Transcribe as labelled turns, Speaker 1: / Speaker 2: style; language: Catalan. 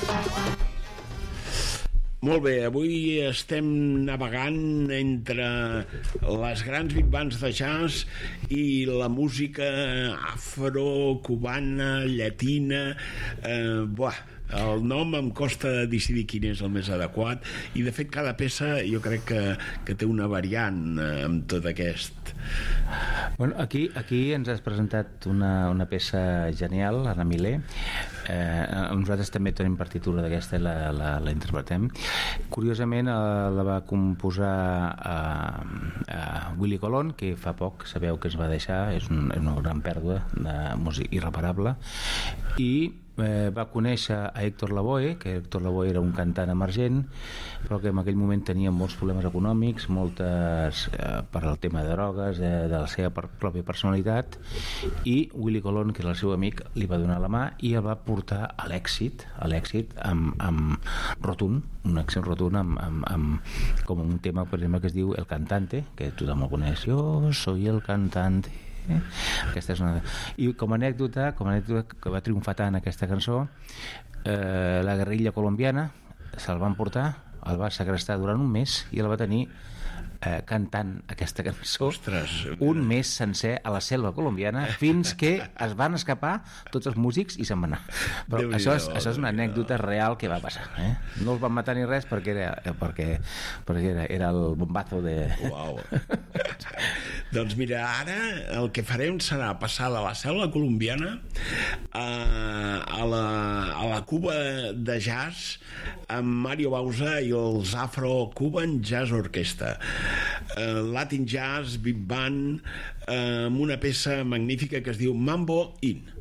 Speaker 1: Molt bé, avui estem navegant entre les grans big bands de jazz i la música afro, cubana, llatina. El nom em costa decidir quin és el més adequat, i de fet cada peça jo crec que té una variant amb tot aquest.
Speaker 2: Bueno, aquí ens has presentat una peça genial, Anna Milé. Nosaltres també tenim partitura d'aquesta i la interpretem. Curiosament la va composar Willy Colón, que fa poc sabeu que ens va deixar, és una gran pèrdua de música irreparable, i va conèixer a Héctor Lavoe, que Héctor Lavoe era un cantant emergent, però que en aquell moment tenia molts problemes econòmics, moltes per al tema de drogues, de la seva pròpia personalitat, i Willy Colón, que era el seu amic, li va donar la mà i el va portar a l'èxit amb rotund, un èxit rotund com un tema, per exemple, que es diu El Cantante, que tothom el coneix, jo soy el cantante. Aquesta és una... I com a anècdota que va triomfar tant aquesta cançó, la guerrilla colombiana se'l van portar, el va segrestar durant un mes i el va tenir cantant aquesta cançó.
Speaker 1: Ostres,
Speaker 2: un mes sencer a la selva colombiana, fins que es van escapar tots els músics i se'n van anar. Però això és una anècdota real que va passar, No els van matar ni res perquè era el bombazo de...
Speaker 1: Uau. Doncs mira, ara el que farem serà passar de la selva colombiana a la Cuba de jazz amb Mario Bauza i els Afro Cuban Jazz Orquestra, Latin Jazz, Big Band, amb una peça magnífica que es diu Mambo In.